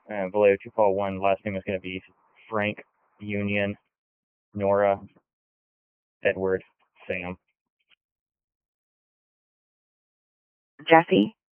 Vallejo 241, last name is going to be Frank, Union, Nora, Edward, Sam. Jesse?